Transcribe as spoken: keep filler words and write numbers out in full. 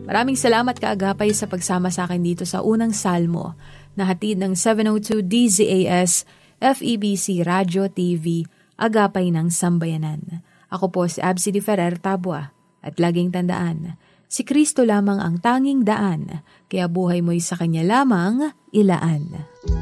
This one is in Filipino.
Maraming salamat kaagapay sa pagsama sa akin dito sa unang salmo na hatid ng seven oh two D Z A S F E B C Radio T V, Agapay ng Sambayanan. Ako po si Absi Di Ferrer Tabua at laging tandaan, si Kristo lamang ang tanging daan, kaya buhay mo'y sa Kanya lamang ilaan.